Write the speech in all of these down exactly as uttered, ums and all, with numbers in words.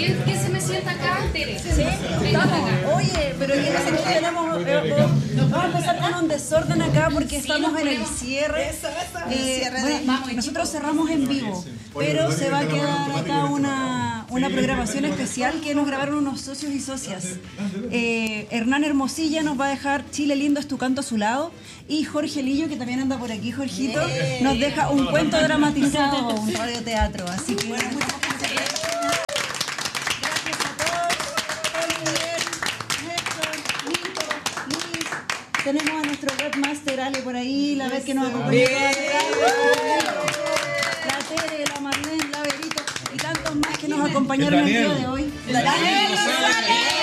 ¿Quién, ¿Quién se me sienta acá? Tere. Sí, estamos. Oye, pero ¿qué pasa? Que tenemos, eh, vamos a empezar con un desorden acá porque Sí, estamos nos en el ponemos. cierre. Eso, eso. Eh, Cierre bueno, de- vamos, nosotros cerramos en vivo, pero se va a quedar acá una, una programación especial que nos grabaron unos socios y socias. Eh, Hernán Hermosilla nos va a dejar Chile lindo es tu canto a su lado, y Jorge Lillo, que también anda por aquí, Jorgito, nos deja un cuento dramatizado, un radioteatro. Así que bueno, muchas gracias. Gracias a todos. Oliver, Héctor, Nico, Luis. Tenemos a nuestro webmaster Ale por ahí, la vez que nos acompañó. La Tere, la Marlene, la Berito y tantos más que nos acompañaron el día de hoy. ¡Daniel González!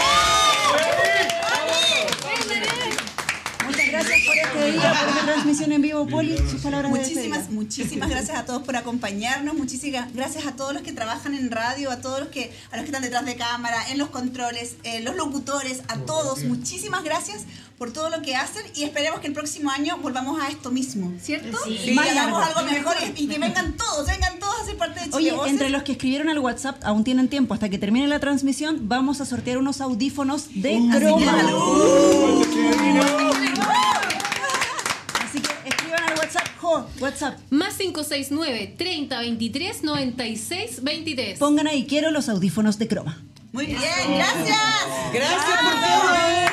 Muchas gracias por este día, por esta transmisión en vivo. Poli, sus palabras de Muchísimas, despedida. muchísimas gracias a todos por acompañarnos, muchísimas gracias a todos los que trabajan en radio, a todos los que, a los que están detrás de cámara, en los controles, eh, los locutores, a todos, muchísimas gracias por todo lo que hacen y esperemos que el próximo año volvamos a esto mismo, ¿cierto? Sí. Y Más hagamos largo. algo mejor y, y que vengan todos, vengan todos a ser parte de Chile Oye, Voces. entre los que escribieron al WhatsApp, aún tienen tiempo hasta que termine la transmisión, vamos a sortear unos audífonos de croma. Así que escriban al WhatsApp, jo, WhatsApp. Más cinco seis nueve, treinta, veintitrés, noventa y seis, veintitrés. Pongan ahí, quiero los audífonos de croma. Muy bien, gracias. Gracias por todo.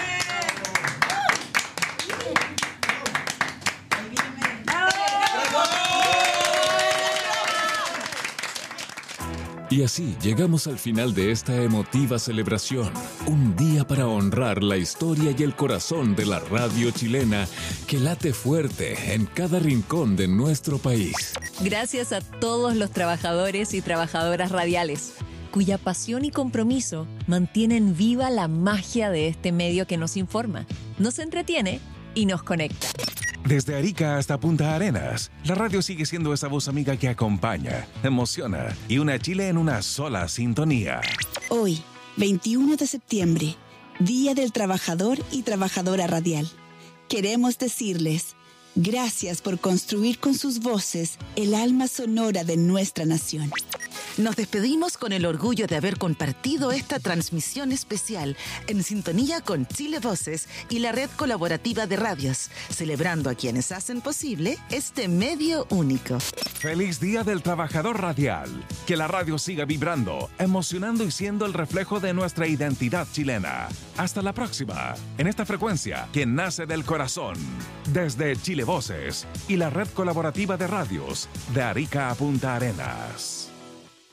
Y así llegamos al final de esta emotiva celebración. Un día para honrar la historia y el corazón de la radio chilena que late fuerte en cada rincón de nuestro país. Gracias a todos los trabajadores y trabajadoras radiales, cuya pasión y compromiso mantienen viva la magia de este medio que nos informa, nos entretiene y nos conecta. Desde Arica hasta Punta Arenas, la radio sigue siendo esa voz amiga que acompaña, emociona y une a Chile en una sola sintonía. Hoy, veintiuno de septiembre, Día del Trabajador y Trabajadora Radial. Queremos decirles gracias por construir con sus voces el alma sonora de nuestra nación. Nos despedimos con el orgullo de haber compartido esta transmisión especial en sintonía con Chile Voces y la red colaborativa de radios, celebrando a quienes hacen posible este medio único. ¡Feliz Día del Trabajador Radial! Que la radio siga vibrando, emocionando y siendo el reflejo de nuestra identidad chilena. Hasta la próxima, en esta frecuencia que nace del corazón. Desde Chile Voces y la red colaborativa de radios de Arica a Punta Arenas.